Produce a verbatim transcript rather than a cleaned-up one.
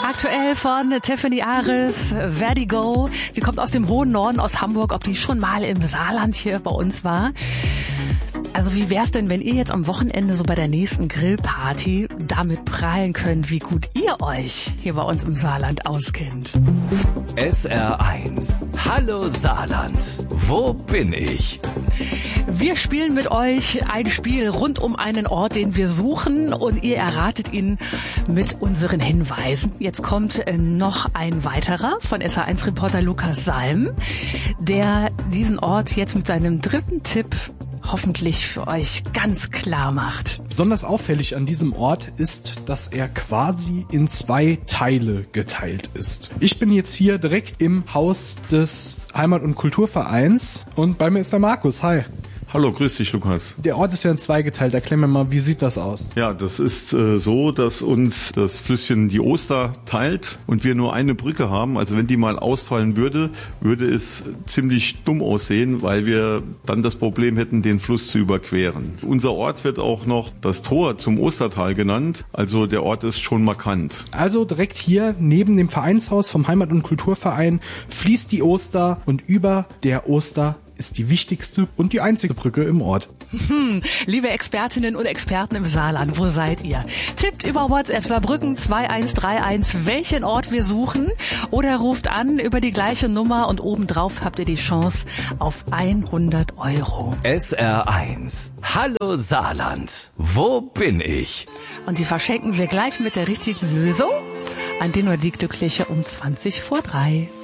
Aktuell von Tiffany Aris, Vertigo. Sie kommt aus dem hohen Norden, aus Hamburg. Ob die schon mal im Saarland hier bei uns war? Also wie wär's denn, wenn ihr jetzt am Wochenende so bei der nächsten Grillparty damit prahlen könnt, wie gut ihr euch hier bei uns im Saarland auskennt? S R eins. Hallo Saarland. Wo bin ich? Wir spielen mit euch ein Spiel rund um einen Ort, den wir suchen, und ihr erratet ihn mit unseren Hinweisen. Jetzt kommt noch ein weiterer von S R eins Reporter Lukas Salm, der diesen Ort jetzt mit seinem dritten Tipp hoffentlich für euch ganz klar macht. Besonders auffällig an diesem Ort ist, dass er quasi in zwei Teile geteilt ist. Ich bin jetzt hier direkt im Haus des Heimat- und Kulturvereins und bei mir ist der Markus. Hi. Hallo, grüß dich, Lukas. Der Ort ist ja in zwei geteilt. Erklär mir mal, wie sieht das aus? Ja, das ist äh, so, dass uns das Flüsschen die Oster teilt und wir nur eine Brücke haben. Also wenn die mal ausfallen würde, würde es ziemlich dumm aussehen, weil wir dann das Problem hätten, den Fluss zu überqueren. Unser Ort wird auch noch das Tor zum Ostertal genannt. Also der Ort ist schon markant. Also direkt hier neben dem Vereinshaus vom Heimat- und Kulturverein fließt die Oster und über der Oster ist die wichtigste und die einzige Brücke im Ort. Hm, liebe Expertinnen und Experten im Saarland, wo seid ihr? Tippt über WhatsApp Saarbrücken zwei eins drei eins, welchen Ort wir suchen, oder ruft an über die gleiche Nummer und obendrauf habt ihr die Chance auf hundert Euro. S R eins. Hallo Saarland. Wo bin ich? Und die verschenken wir gleich mit der richtigen Lösung an den oder die Glückliche um zwanzig vor drei.